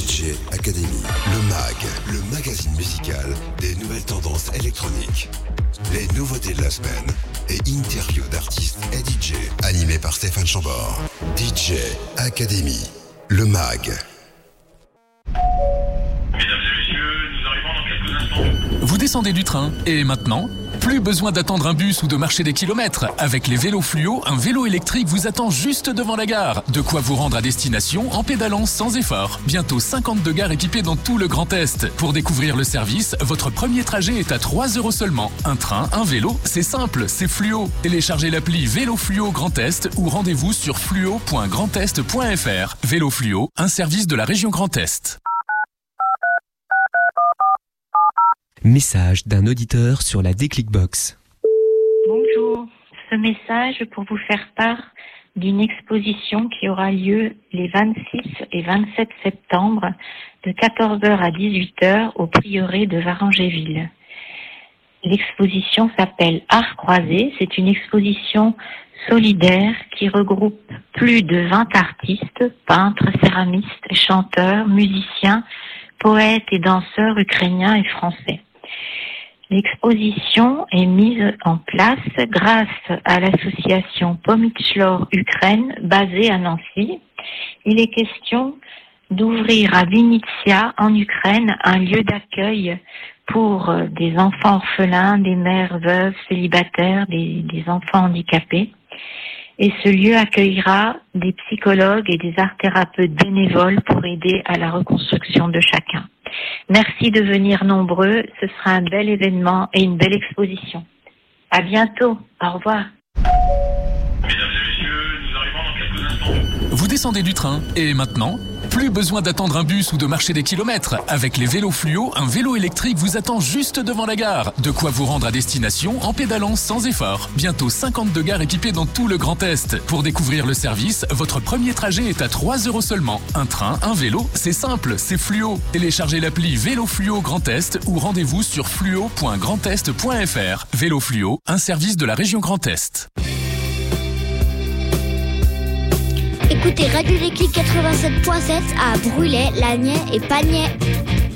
DJ Academy, le MAG, le magazine musical des nouvelles tendances électroniques. Les nouveautés de la semaine et interviews d'artistes et DJ, animé par Stéphane Chambord. DJ Academy, le MAG. Mesdames et messieurs, nous arrivons dans quelques instants. Vous descendez du train et maintenant, plus besoin d'attendre un bus ou de marcher des kilomètres. Avec les vélos fluo, un vélo électrique vous attend juste devant la gare. De quoi vous rendre à destination en pédalant sans effort. Bientôt 52 gares équipées dans tout le Grand Est. Pour découvrir le service, votre premier trajet est à 3 € seulement. Un train, un vélo, c'est simple, c'est fluo. Téléchargez l'appli Vélo Fluo Grand Est ou rendez-vous sur fluo.grandest.fr. Vélo Fluo, un service de la région Grand Est. Message d'un auditeur sur la Déclic Box. Bonjour, ce message pour vous faire part d'une exposition qui aura lieu les 26 et 27 septembre de 14h à 18h au prieuré de Varangéville. L'exposition s'appelle Art Croisé, c'est une exposition solidaire qui regroupe plus de 20 artistes, peintres, céramistes, chanteurs, musiciens, poètes et danseurs ukrainiens et français. L'exposition est mise en place grâce à l'association Pomichlor Ukraine basée à Nancy. Il est question d'ouvrir à Vinnytsia en Ukraine un lieu d'accueil pour des enfants orphelins, des mères veuves, célibataires, des enfants handicapés. Et ce lieu accueillera des psychologues et des art-thérapeutes bénévoles pour aider à la reconstruction de chacun. Merci de venir nombreux, ce sera un bel événement et une belle exposition. À bientôt, au revoir. Mesdames et messieurs, nous arrivons dans quelques instants. Vous descendez du train et maintenant, plus besoin d'attendre un bus ou de marcher des kilomètres. Avec les vélos fluo, un vélo électrique vous attend juste devant la gare. De quoi vous rendre à destination en pédalant sans effort. Bientôt 52 gares équipées dans tout le Grand Est. Pour découvrir le service, votre premier trajet est à 3 € seulement. Un train, un vélo, c'est simple, c'est fluo. Téléchargez l'appli Vélo Fluo Grand Est ou rendez-vous sur fluo.grandest.fr. Vélo Fluo, un service de la région Grand Est. Écoutez Radio Déclic 87.7 à Brulay, Lagny et Pagny.